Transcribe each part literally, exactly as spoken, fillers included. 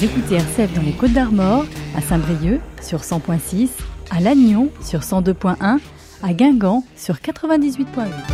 Vous écoutez R C F dans les Côtes-d'Armor, à Saint-Brieuc sur cent virgule six, à Lannion sur cent deux virgule un, à Guingamp sur quatre-vingt-dix-huit virgule huit.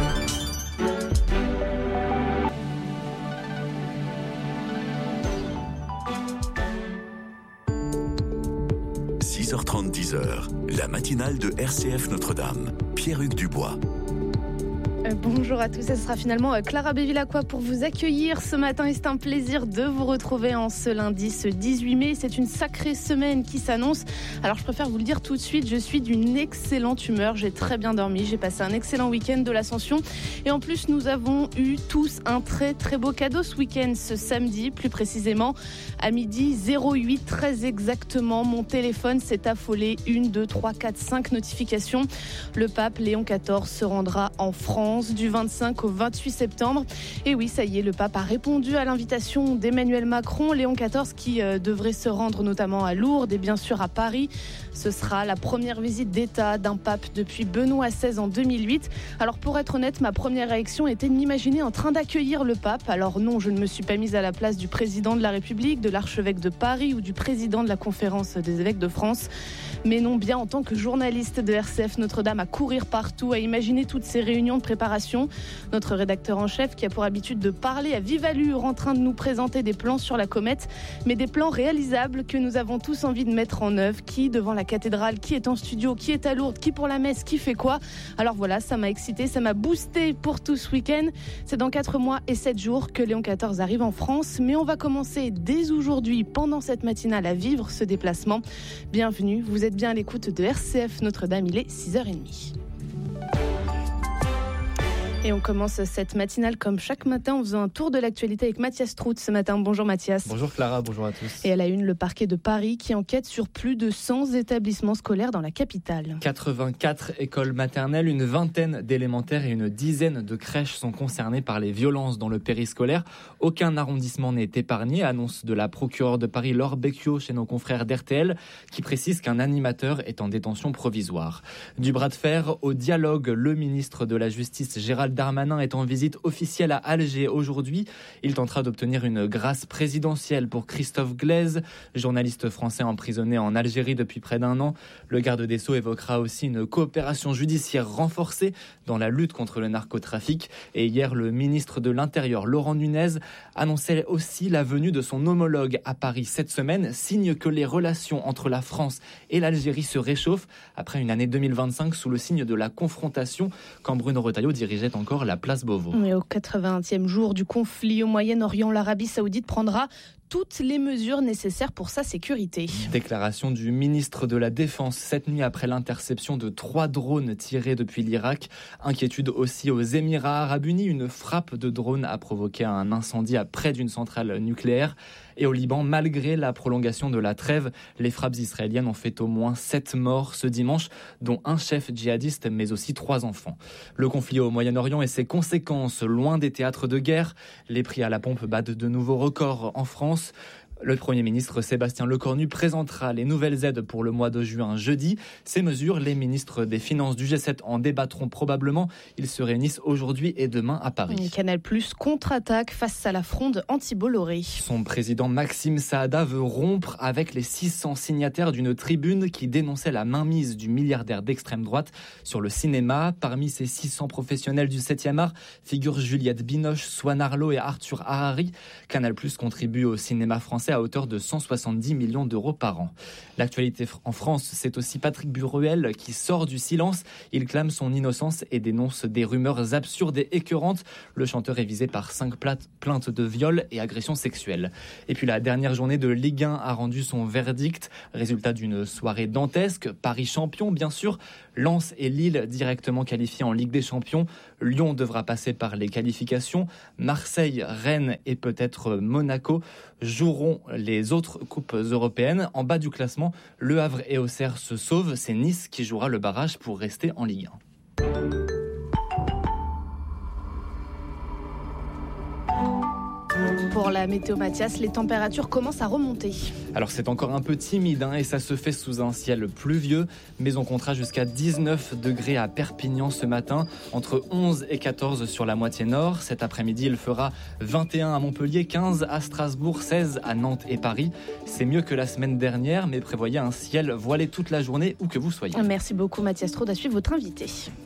six heures trente, dix heures, la matinale de R C F Notre-Dame. Pierre-Hugues Dubois. Euh, bonjour à tous, ce sera finalement euh, Clara Bévilacqua pour vous accueillir ce matin et c'est un plaisir de vous retrouver en ce lundi, ce dix-huit mai. C'est une sacrée semaine qui s'annonce. Alors je préfère vous le dire tout de suite, je suis d'une excellente humeur, j'ai très bien dormi, j'ai passé un excellent week-end de l'Ascension et en plus nous avons eu tous un très très beau cadeau ce week-end, ce samedi plus précisément à midi zéro huit très exactement. Mon téléphone s'est affolé, une, deux, trois, quatre, cinq notifications. Le pape Léon quatorze se rendra en France du vingt-cinq au vingt-huit septembre. Et oui, ça y est, le pape a répondu à l'invitation d'Emmanuel Macron. Léon quatorze qui euh, devrait se rendre notamment à Lourdes et bien sûr à Paris. Ce sera la première visite d'État d'un pape depuis Benoît seize en deux mille huit. Alors pour être honnête, ma première réaction était de m'imaginer en train d'accueillir le pape. Alors non, je ne me suis pas mise à la place du président de la République, de l'archevêque de Paris ou du président de la conférence des évêques de France. Mais non, bien en tant que journaliste de R C F Notre-Dame, à courir partout, à imaginer toutes ces réunions de préparation. Notre rédacteur en chef qui a pour habitude de parler à vive allure en train de nous présenter des plans sur la comète, mais des plans réalisables que nous avons tous envie de mettre en œuvre. Qui devant la cathédrale, qui est en studio, qui est à Lourdes, qui pour la messe, qui fait quoi. Alors voilà, ça m'a excité, ça m'a boosté pour tout ce week-end. C'est dans quatre mois et sept jours que Léon quatorze arrive en France, mais on va commencer dès aujourd'hui, pendant cette matinale, à vivre ce déplacement. Bienvenue, vous êtes bien à l'écoute de R C F Notre-Dame, il est six heures trente. Et on commence cette matinale comme chaque matin en faisant un tour de l'actualité avec Mathias Trout ce matin. Bonjour Mathias. Bonjour Clara, bonjour à tous. Et à la une, le parquet de Paris qui enquête sur plus de cent établissements scolaires dans la capitale. quatre-vingt-quatre écoles maternelles, une vingtaine d'élémentaires et une dizaine de crèches sont concernées par les violences dans le périscolaire. Aucun arrondissement n'est épargné, annonce de la procureure de Paris Laure Becchio chez nos confrères d'R T L qui précise qu'un animateur est en détention provisoire. Du bras de fer au dialogue, le ministre de la Justice Gérald Darmanin est en visite officielle à Alger aujourd'hui. Il tentera d'obtenir une grâce présidentielle pour Christophe Glaise, journaliste français emprisonné en Algérie depuis près d'un an. Le garde des Sceaux évoquera aussi une coopération judiciaire renforcée dans la lutte contre le narcotrafic. Et hier, le ministre de l'Intérieur, Laurent Nunez, annonçait aussi la venue de son homologue à Paris cette semaine, signe que les relations entre la France et l'Algérie se réchauffent après une année deux mille vingt-cinq sous le signe de la confrontation quand Bruno Retailleau dirigeait encore la place Beauvau. Et au quatre-vingtième jour du conflit au Moyen-Orient, l'Arabie Saoudite prendra toutes les mesures nécessaires pour sa sécurité. Déclaration du ministre de la Défense cette nuit après l'interception de trois drones tirés depuis l'Irak. Inquiétude aussi aux Émirats Arabes Unis. Une frappe de drone a provoqué un incendie à près d'une centrale nucléaire. Et au Liban, malgré la prolongation de la trêve, les frappes israéliennes ont fait au moins sept morts ce dimanche, dont un chef djihadiste, mais aussi trois enfants. Le conflit au Moyen-Orient et ses conséquences, loin des théâtres de guerre. Les prix à la pompe battent de nouveaux records en France. Le Premier ministre Sébastien Lecornu présentera les nouvelles aides pour le mois de juin jeudi. Ces mesures, les ministres des Finances du G sept en débattront probablement. Ils se réunissent aujourd'hui et demain à Paris. Canal plus contre-attaque face à la fronde anti-Bolloré. Son président Maxime Saada veut rompre avec les six cents signataires d'une tribune qui dénonçait la mainmise du milliardaire d'extrême droite sur le cinéma. Parmi ces six cents professionnels du septième art figurent Juliette Binoche, Swan Arlo et Arthur Harari. Canal plus contribue au cinéma français à hauteur de cent soixante-dix millions d'euros par an. L'actualité en France, c'est aussi Patrick Buruel qui sort du silence. Il clame son innocence et dénonce des rumeurs absurdes et écœurantes. Le chanteur est visé par cinq plaintes de viol et agressions sexuelles. Et puis la dernière journée de Ligue un a rendu son verdict. Résultat d'une soirée dantesque. Paris champion, bien sûr. Lens et Lille directement qualifiés en Ligue des Champions. Lyon devra passer par les qualifications. Marseille, Rennes et peut-être Monaco joueront les autres coupes européennes. En bas du classement, Le Havre et Auxerre se sauvent. C'est Nice qui jouera le barrage pour rester en Ligue un. pour la météo Mathias, les températures commencent à remonter. Alors c'est encore un peu timide hein, et ça se fait sous un ciel pluvieux, mais on comptera jusqu'à dix-neuf degrés à Perpignan ce matin, entre onze et quatorze sur la moitié nord. Cet après-midi, il fera vingt et un à Montpellier, quinze à Strasbourg, seize à Nantes et Paris. C'est mieux que la semaine dernière, mais prévoyez un ciel voilé toute la journée où que vous soyez. Merci beaucoup Mathias Straude, à suivre votre invité.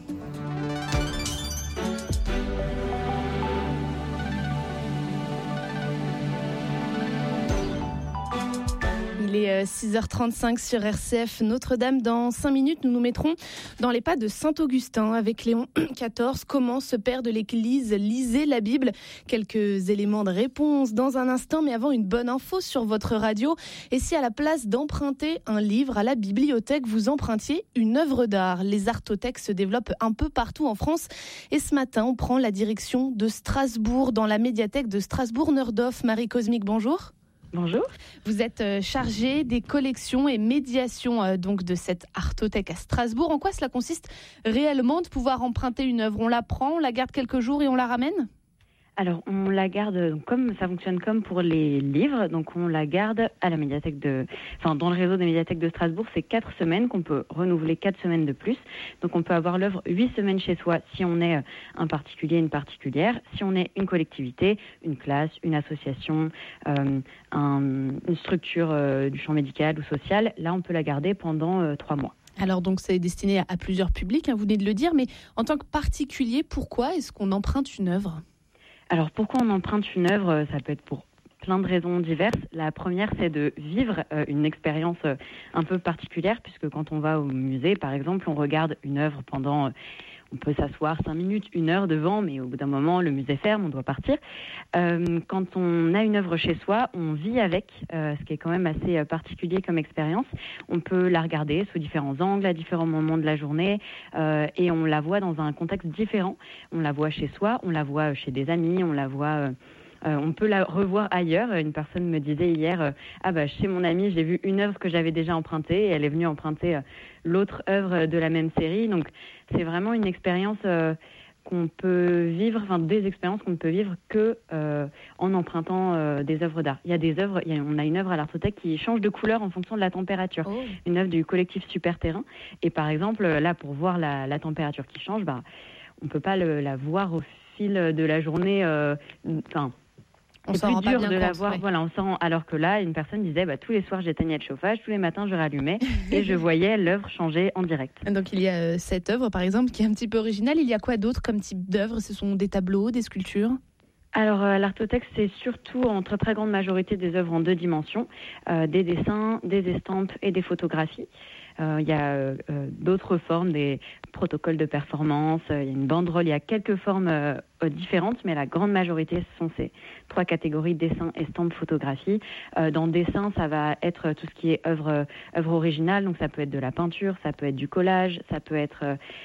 Il est six heures trente-cinq sur R C F Notre-Dame. Dans cinq minutes, nous nous mettrons dans les pas de Saint-Augustin avec Léon quatorze. Comment ce père de l'Église lisait la Bible? Quelques éléments de réponse dans un instant, mais avant une bonne info sur votre radio. Et si à la place d'emprunter un livre à la bibliothèque, vous empruntiez une œuvre d'art? Les artothèques se développent un peu partout en France. Et ce matin, on prend la direction de Strasbourg, dans la médiathèque de Strasbourg-Neurdorf. Marie Cosmic, bonjour. Bonjour. Vous êtes chargée des collections et médiations donc de cette artothèque à Strasbourg. En quoi cela consiste réellement de pouvoir emprunter une œuvre? On la prend, on la garde quelques jours et on la ramène? Alors, on la garde, comme ça fonctionne comme pour les livres, donc on la garde à la médiathèque de, enfin dans le réseau des médiathèques de Strasbourg, c'est quatre semaines qu'on peut renouveler quatre semaines de plus. Donc on peut avoir l'œuvre huit semaines chez soi si on est un particulier, une particulière, si on est une collectivité, une classe, une association, euh, un, une structure euh, du champ médical ou social. Là, on peut la garder pendant euh, trois mois. Alors donc c'est destiné à, à plusieurs publics, hein, vous venez de le dire, mais en tant que particulier, pourquoi est-ce qu'on emprunte une œuvre? Alors pourquoi on emprunte une œuvre? Ça peut être pour plein de raisons diverses. La première, c'est de vivre euh, une expérience euh, un peu particulière, puisque quand on va au musée, par exemple, on regarde une œuvre pendant... Euh, on peut s'asseoir cinq minutes, une heure devant, mais au bout d'un moment, le musée ferme, on doit partir. Euh, quand on a une œuvre chez soi, on vit avec, euh, ce qui est quand même assez euh, particulier comme expérience. On peut la regarder sous différents angles, à différents moments de la journée, euh, et on la voit dans un contexte différent. On la voit chez soi, on la voit chez des amis, on la voit... Euh, Euh, on peut la revoir ailleurs. Une personne me disait hier, euh, ah bah chez mon ami, j'ai vu une œuvre que j'avais déjà empruntée et elle est venue emprunter euh, l'autre œuvre de la même série. Donc c'est vraiment une expérience euh, qu'on peut vivre, enfin des expériences qu'on ne peut vivre que euh, en empruntant euh, des œuvres d'art. Il y a des œuvres, il y a, on a une œuvre à l'Artothèque qui change de couleur en fonction de la température. Oh. Une œuvre du collectif Super Terrain. Et par exemple, là pour voir la, la température qui change, bah on peut pas le, la voir au fil de la journée. Enfin. Euh, On c'est plus dur de la voir, ouais. Voilà, on s'en... alors que là, une personne disait, bah, tous les soirs j'éteignais le chauffage, tous les matins je rallumais et je voyais l'œuvre changer en direct. Donc il y a euh, cette œuvre par exemple qui est un petit peu originale. Il y a quoi d'autre comme type d'œuvre? Ce sont des tableaux, des sculptures? Alors euh, l'artothèque, c'est surtout en très très grande majorité des œuvres en deux dimensions, euh, des dessins, des estampes et des photographies. Euh, il y a euh, d'autres formes, des protocoles de performance, euh, il y a une banderole, il y a quelques formes euh, différentes, mais la grande majorité, ce sont ces trois catégories, dessin, estampes, photographie. Euh, dans dessin, ça va être tout ce qui est œuvre, œuvre originale, donc ça peut être de la peinture, ça peut être du collage, ça peut être...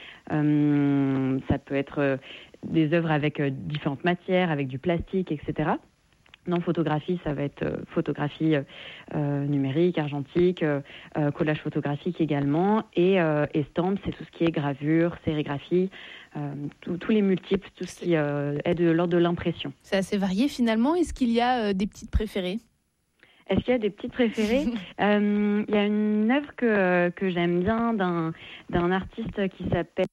Euh, ça peut être euh, des œuvres avec euh, différentes matières, avec du plastique, et cetera. Non, photographie, ça va être euh, photographie euh, numérique, argentique, euh, euh, collage photographique également. Et euh, estampes, c'est tout ce qui est gravure, sérigraphie, euh, tous les multiples, tout ce qui euh, est de l'ordre de l'impression. C'est assez varié finalement. Est-ce qu'il y a euh, des petites préférées? Est-ce qu'il y a des petites préférées? euh, Il y a une œuvre que, que j'aime bien d'un, d'un artiste qui s'appelle...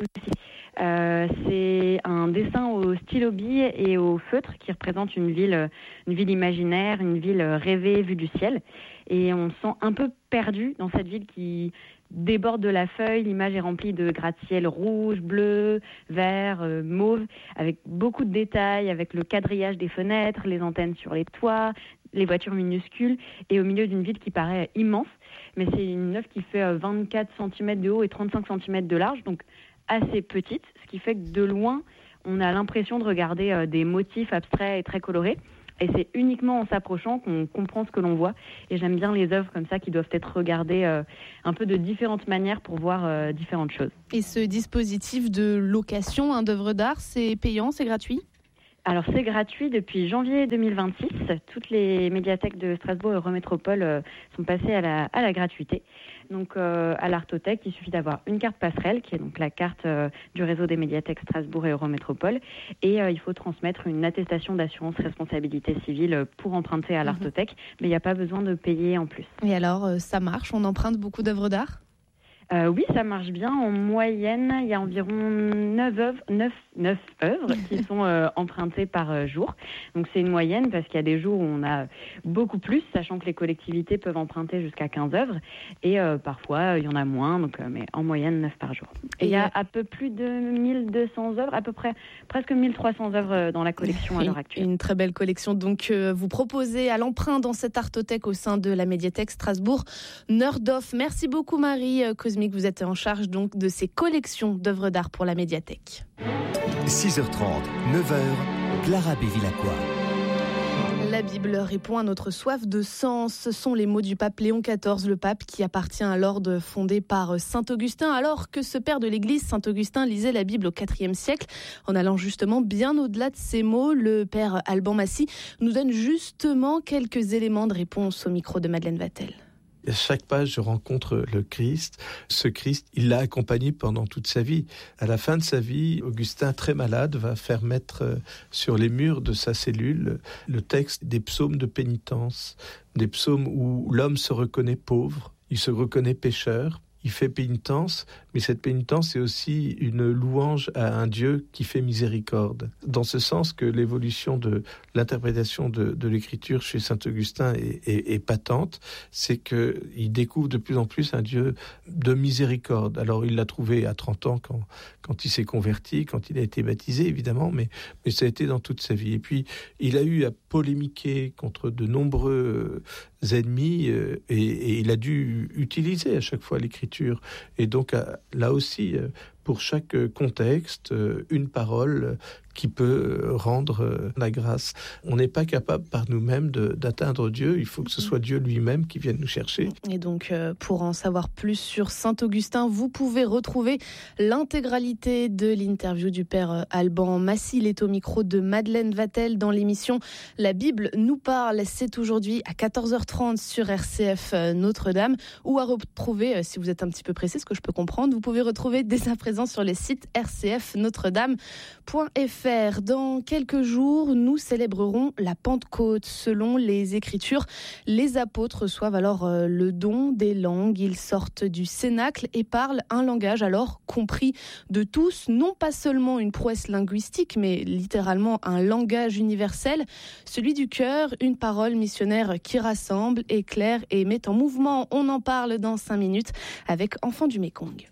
Euh, c'est un dessin au stylo bille et au feutre qui représente une ville, une ville imaginaire, une ville rêvée vue du ciel. Et on se sent un peu perdu dans cette ville qui déborde de la feuille. L'image est remplie de gratte-ciel rouge, bleu, vert, euh, mauve, avec beaucoup de détails, avec le quadrillage des fenêtres, les antennes sur les toits, les voitures minuscules, et au milieu d'une ville qui paraît immense. Mais c'est une œuvre qui fait vingt-quatre centimètres de haut et trente-cinq centimètres de large, donc assez petite, ce qui fait que de loin, on a l'impression de regarder euh, des motifs abstraits et très colorés. Et c'est uniquement en s'approchant qu'on comprend ce que l'on voit. Et j'aime bien les œuvres comme ça qui doivent être regardées euh, un peu de différentes manières pour voir euh, différentes choses. Et ce dispositif de location hein, d'œuvres d'art, c'est payant, c'est gratuit ? Alors c'est gratuit depuis janvier deux mille vingt-six. Toutes les médiathèques de Strasbourg et Eurométropole euh, sont passées à la, à la gratuité. Donc euh, à l'Artothèque, il suffit d'avoir une carte passerelle, qui est donc la carte euh, du réseau des médiathèques Strasbourg et Eurométropole. Et euh, il faut transmettre une attestation d'assurance responsabilité civile pour emprunter à l'Artothèque. Mmh. Mais il n'y a pas besoin de payer en plus. Et alors, euh, ça marche? On emprunte beaucoup d'œuvres d'art? Euh, oui, ça marche bien. En moyenne, il y a environ neuf œuvres, neuf, neuf œuvres qui sont euh, empruntées par euh, jour. Donc c'est une moyenne parce qu'il y a des jours où on a beaucoup plus, sachant que les collectivités peuvent emprunter jusqu'à quinze œuvres. Et euh, parfois, il y en a moins, donc, euh, mais en moyenne, neuf par jour. Et il y a à peu plus de mille deux cents œuvres, à peu près presque mille trois cents œuvres dans la collection à l'heure actuelle. Une très belle collection. Donc euh, vous proposez à l'emprunt dans cette Artothèque au sein de la médiathèque Strasbourg Neurdorf. Merci beaucoup Marie Cosmic. Vous êtes en charge donc de ces collections d'œuvres d'art pour la médiathèque. six heures trente, neuf heures, Clara Bévilacqua. La Bible répond à notre soif de sens. Ce sont les mots du pape Léon quatorze, le pape qui appartient à l'ordre fondé par saint Augustin. Alors que ce père de l'Église, saint Augustin, lisait la Bible au quatrième siècle, en allant justement bien au-delà de ces mots, le père Alban Massy nous donne justement quelques éléments de réponse au micro de Madeleine Vatel. À chaque page, je rencontre le Christ. Ce Christ, il l'a accompagné pendant toute sa vie. À la fin de sa vie, Augustin, très malade, va faire mettre sur les murs de sa cellule le texte des psaumes de pénitence, des psaumes où l'homme se reconnaît pauvre, il se reconnaît pécheur. Il fait pénitence, mais cette pénitence est aussi une louange à un Dieu qui fait miséricorde. Dans ce sens que l'évolution de l'interprétation de, de l'écriture chez saint Augustin est, est, est patente, c'est qu'il découvre de plus en plus un Dieu de miséricorde. Alors il l'a trouvé à trente ans quand, quand il s'est converti, quand il a été baptisé évidemment, mais, mais ça a été dans toute sa vie. Et puis il a eu à polémiquer contre de nombreux ennemis euh, et, et il a dû utiliser à chaque fois l'écriture. Et donc là aussi, pour chaque contexte, une parole qui peut rendre la grâce. On n'est pas capable par nous-mêmes de, d'atteindre Dieu, il faut que ce soit Dieu lui-même qui vienne nous chercher. Et donc, pour en savoir plus sur saint Augustin, vous pouvez retrouver l'intégralité de l'interview du père Alban Massy. Il est au micro de Madeleine Vatel dans l'émission La Bible nous parle. C'est aujourd'hui à quatorze heures trente sur R C F Notre-Dame, ou à retrouver, si vous êtes un petit peu pressé, ce que je peux comprendre, vous pouvez retrouver dès à présent sur les sites r c f notre dame point f r. Dans quelques jours, nous célébrerons la Pentecôte. Selon les Écritures, les apôtres reçoivent alors euh, le don des langues. Ils sortent du cénacle et parlent un langage alors compris de tous, non pas seulement une prouesse linguistique, mais littéralement un langage universel, celui du cœur, une parole missionnaire qui rassemble, éclaire et met en mouvement. On en parle dans cinq minutes avec Enfants du Mékong.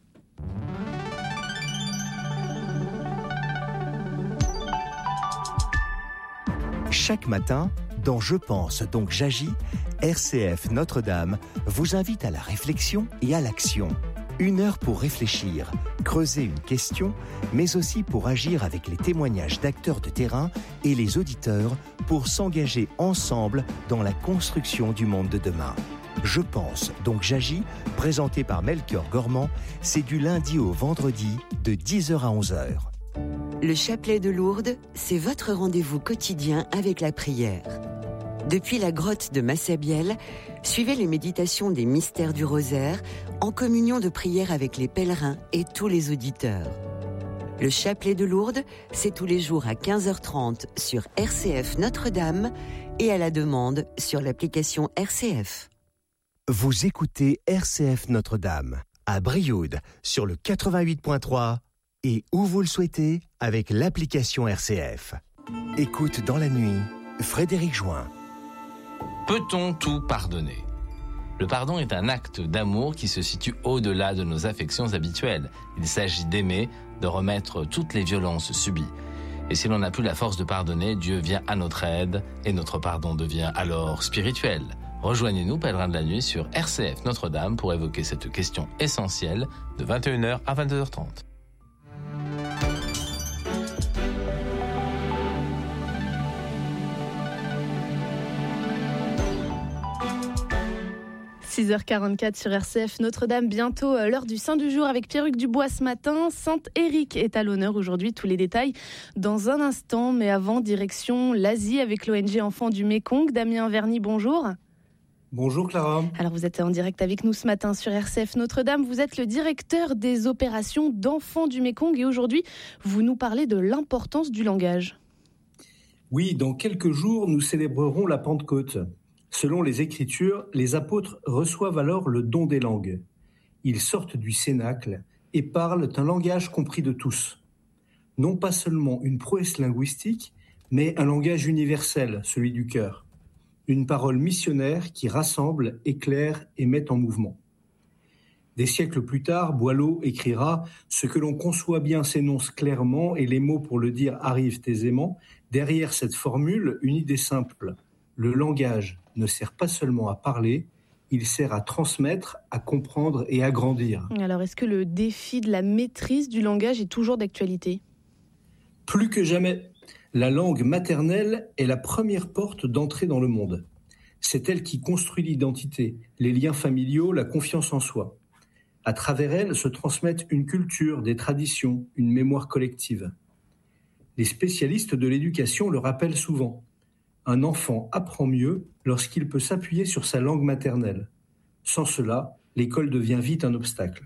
Chaque matin, dans Je pense donc j'agis, R C F Notre-Dame vous invite à la réflexion et à l'action. Une heure pour réfléchir, creuser une question, mais aussi pour agir avec les témoignages d'acteurs de terrain et les auditeurs pour s'engager ensemble dans la construction du monde de demain. Je pense donc j'agis, présenté par Melchior Gormand, c'est du lundi au vendredi de dix heures à onze heures. Le chapelet de Lourdes, c'est votre rendez-vous quotidien avec la prière. Depuis la grotte de Massabielle, suivez les méditations des mystères du rosaire en communion de prière avec les pèlerins et tous les auditeurs. Le chapelet de Lourdes, c'est tous les jours à quinze heures trente sur R C F Notre-Dame et à la demande sur l'application R C F. Vous écoutez R C F Notre-Dame à Brioude sur le quatre-vingt-huit point trois et où vous le souhaitez avec l'application R C F. Écoute dans la nuit, Frédéric Join. Peut-on tout pardonner ? Le pardon est un acte d'amour qui se situe au-delà de nos affections habituelles. Il s'agit d'aimer, de remettre toutes les violences subies. Et si l'on n'a plus la force de pardonner, Dieu vient à notre aide et notre pardon devient alors spirituel. Rejoignez-nous, pèlerins de la nuit, sur R C F Notre-Dame pour évoquer cette question essentielle de vingt et une heures à vingt-deux heures trente. six heures quarante-quatre sur R C F Notre-Dame, bientôt l'heure du Saint du jour avec Pierruc Dubois ce matin. Saint-Éric est à l'honneur aujourd'hui, tous les détails dans un instant. Mais avant, direction l'Asie avec l'O N G Enfants du Mékong. Damien Verny, bonjour. Bonjour Clara. Alors vous êtes en direct avec nous ce matin sur R C F Notre-Dame. Vous êtes le directeur des opérations d'Enfants du Mékong et aujourd'hui, vous nous parlez de l'importance du langage. Oui, dans quelques jours, nous célébrerons la Pentecôte. Selon les Écritures, les apôtres reçoivent alors le don des langues. Ils sortent du cénacle et parlent un langage compris de tous. Non pas seulement une prouesse linguistique, mais un langage universel, celui du cœur. Une parole missionnaire qui rassemble, éclaire et met en mouvement. Des siècles plus tard, Boileau écrira « Ce que l'on conçoit bien s'énonce clairement et les mots pour le dire arrivent aisément. Derrière cette formule, une idée simple. Le langage ne sert pas seulement à parler, il sert à transmettre, à comprendre et à grandir. » Alors, est-ce que le défi de la maîtrise du langage est toujours d'actualité ? Plus que jamais. La langue maternelle est la première porte d'entrée dans le monde. C'est elle qui construit l'identité, les liens familiaux, la confiance en soi. À travers elle se transmettent une culture, des traditions, une mémoire collective. Les spécialistes de l'éducation le rappellent souvent. Un enfant apprend mieux lorsqu'il peut s'appuyer sur sa langue maternelle. Sans cela, l'école devient vite un obstacle.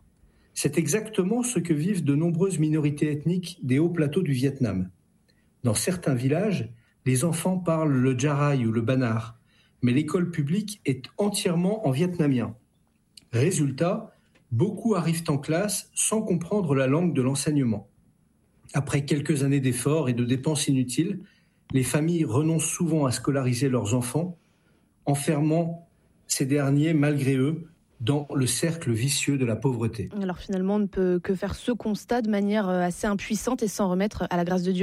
C'est exactement ce que vivent de nombreuses minorités ethniques des hauts plateaux du Vietnam. Dans certains villages, les enfants parlent le Jarai ou le Banar, mais l'école publique est entièrement en vietnamien. Résultat, beaucoup arrivent en classe sans comprendre la langue de l'enseignement. Après quelques années d'efforts et de dépenses inutiles, les familles renoncent souvent à scolariser leurs enfants, enfermant ces derniers, malgré eux, dans le cercle vicieux de la pauvreté. Alors finalement, on ne peut que faire ce constat de manière assez impuissante et s'en remettre à la grâce de Dieu ?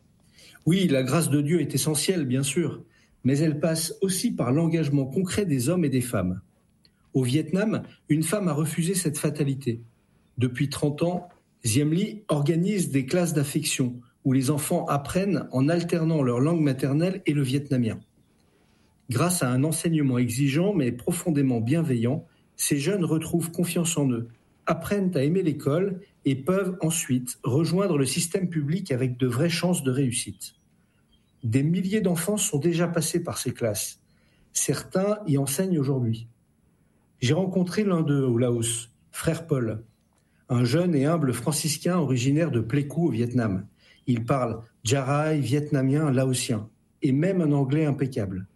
Oui, la grâce de Dieu est essentielle, bien sûr, mais elle passe aussi par l'engagement concret des hommes et des femmes. Au Vietnam, une femme a refusé cette fatalité. Depuis trente ans, Diem My organise des classes d'affection où les enfants apprennent en alternant leur langue maternelle et le vietnamien. Grâce à un enseignement exigeant mais profondément bienveillant, ces jeunes retrouvent confiance en eux, apprennent à aimer l'école et peuvent ensuite rejoindre le système public avec de vraies chances de réussite. Des milliers d'enfants sont déjà passés par ces classes. Certains y enseignent aujourd'hui. J'ai rencontré l'un d'eux au Laos, frère Paul, un jeune et humble franciscain originaire de Pleiku au Vietnam. Il parle Jarai, vietnamien, laotien et même un anglais impeccable.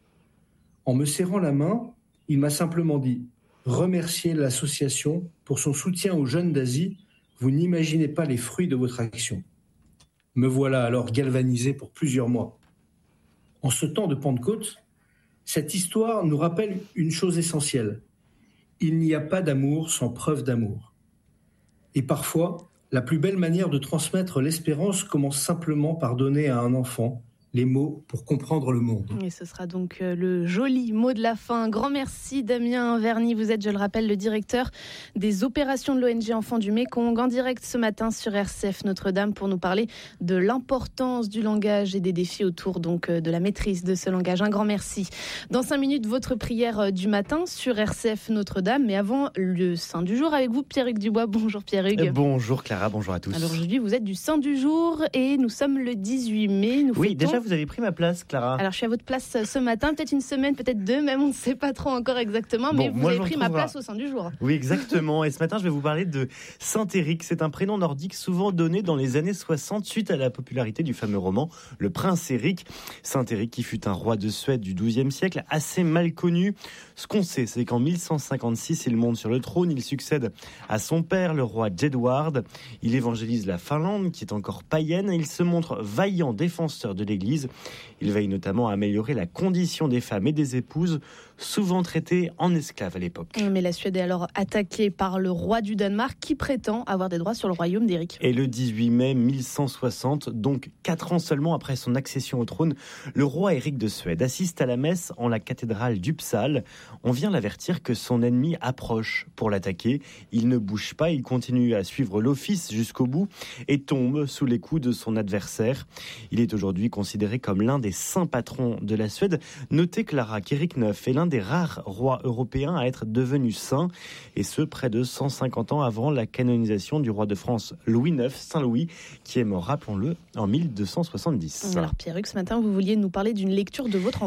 En me serrant la main, il m'a simplement dit « Remerciez l'association pour son soutien aux jeunes d'Asie. Vous n'imaginez pas les fruits de votre action. » Me voilà alors galvanisé pour plusieurs mois. En ce temps de Pentecôte, cette histoire nous rappelle une chose essentielle. Il n'y a pas d'amour sans preuve d'amour. Et parfois, la plus belle manière de transmettre l'espérance commence simplement par donner à un enfant les mots pour comprendre le monde. Et ce sera donc le joli mot de la fin. Un grand merci Damien Verny. Vous êtes, je le rappelle, le directeur des opérations de l'O N G Enfants du Mékong, en direct ce matin sur R C F Notre-Dame pour nous parler de l'importance du langage et des défis autour donc de la maîtrise de ce langage. Un grand merci. Dans cinq minutes, votre prière du matin sur R C F Notre-Dame. Mais avant, le Saint du jour avec vous, Pierruc Dubois. Bonjour Pierruc. Bonjour Clara, bonjour à tous. Alors aujourd'hui, vous êtes du Saint du jour et nous sommes le dix-huit mai. Nous oui, fêtons... déjà vous avez pris ma place, Clara. Alors je suis à votre place ce matin, peut-être une semaine, peut-être deux, même on ne sait pas trop encore exactement, mais bon, vous moi, avez pris ma place au sein du jour. Oui, exactement. Et ce matin, je vais vous parler de Saint-Éric. C'est un prénom nordique souvent donné dans les années soixante suite à la popularité du fameux roman Le Prince Éric. Saint-Éric qui fut un roi de Suède du douzième siècle, assez mal connu. Ce qu'on sait, c'est qu'en mille cent cinquante-six, il monte sur le trône, il succède à son père, le roi Jedward. Il évangélise la Finlande, qui est encore païenne, et il se montre vaillant défenseur de l'Église. Il veille notamment à améliorer la condition des femmes et des épouses, souvent traitées en esclaves à l'époque. Mais la Suède est alors attaquée par le roi du Danemark qui prétend avoir des droits sur le royaume d'Éric. Et le dix-huit mai mille cent soixante, donc quatre ans seulement après son accession au trône, le roi Éric de Suède assiste à la messe en la cathédrale d'Uppsala. On vient l'avertir que son ennemi approche pour l'attaquer. Il ne bouge pas, il continue à suivre l'office jusqu'au bout et tombe sous les coups de son adversaire. Il est aujourd'hui considéré considéré comme l'un des saints patrons de la Suède. Notez, Clara, qu'Éric neuf est l'un des rares rois européens à être devenu saint, et ce, près de cent cinquante ans avant la canonisation du roi de France Louis neuf, Saint Louis, qui est mort, rappelons-le, en mille deux cent soixante-dix. Alors Pierruc, ce matin, vous vouliez nous parler d'une lecture de votre